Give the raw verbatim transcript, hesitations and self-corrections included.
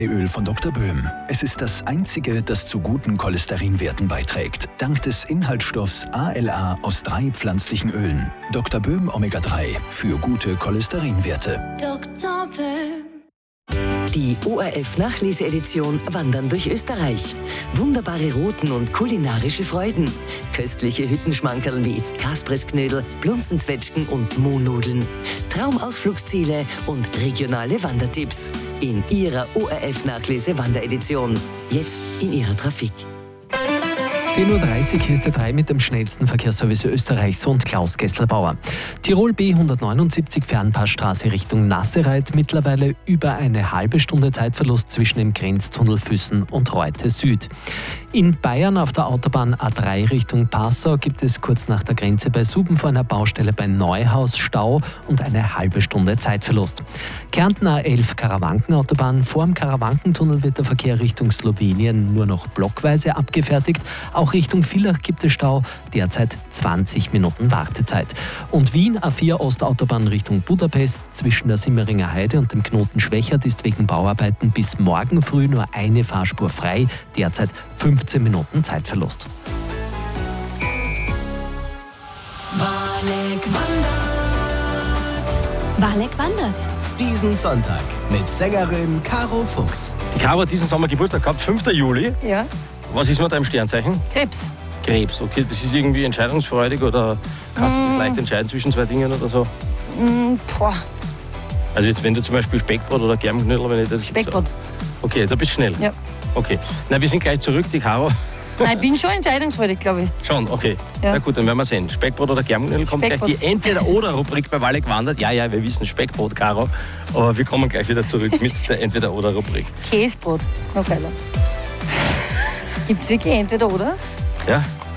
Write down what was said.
Öl von Doktor Böhm. Es ist das einzige, das zu guten Cholesterinwerten beiträgt. Dank des Inhaltsstoffs A L A aus drei pflanzlichen Ölen. Doktor Böhm Omega drei für gute Cholesterinwerte. Doktor Böhm. Die O R F-Nachleseedition Wandern durch Österreich. Wunderbare Routen und kulinarische Freuden. Köstliche Hüttenschmankerl wie Kasprisknödel, Blunzenzwetschgen und Mohnnudeln. Traumausflugsziele und regionale Wandertipps. In Ihrer O R F-Nachlese-Wanderedition. Jetzt in Ihrer Trafik. zehn Uhr dreißig, hier ist der drei mit dem schnellsten Verkehrsservice Österreichs und Klaus Gesselbauer. Tirol B hundertneunundsiebzig Fernpassstraße Richtung Nassereit, mittlerweile über eine halbe Stunde Zeitverlust zwischen dem Grenztunnel Füssen und Reute Süd. In Bayern auf der Autobahn A drei Richtung Passau gibt es kurz nach der Grenze bei Suben vor einer Baustelle bei Neuhaus Stau und eine halbe Stunde Zeitverlust. Kärnten A elf Karawankenautobahn, vor dem Karawankentunnel wird der Verkehr Richtung Slowenien nur noch blockweise abgefertigt. Auch Richtung Villach gibt es Stau, derzeit zwanzig Minuten Wartezeit. Und Wien A vier Ostautobahn Richtung Budapest zwischen der Simmeringer Heide und dem Knoten Schwächert ist wegen Bauarbeiten bis morgen früh nur eine Fahrspur frei, derzeit fünfzehn Minuten Zeitverlust. Walek wandert. Walek wandert. Diesen Sonntag mit Sängerin Caro Fuchs. Die Caro hat diesen Sommer Geburtstag gehabt, fünften Juli. Ja. Was ist mit deinem Sternzeichen? Krebs. Krebs, okay. Das ist irgendwie entscheidungsfreudig oder kannst du das leicht entscheiden zwischen zwei Dingen oder so? Mm, boah. Also jetzt, wenn du zum Beispiel Speckbrot oder Germknödel, wenn ich das... Speckbrot. Okay, da bist du schnell. Ja. Okay. Na, wir sind gleich zurück, die Caro. Nein, ich bin schon entscheidungsfreudig, glaube ich. Schon, okay. Ja. Na gut, dann werden wir sehen. Speckbrot oder Germknödel kommt Speckbrot. gleich die Entweder-Oder-Rubrik bei Walek wandert. Ja, ja, wir wissen Speckbrot, Caro. Aber wir kommen gleich wieder zurück mit der Entweder-Oder-Rubrik. Käsebrot, noch geiler. Gibt es wirklich entweder oder? Ja,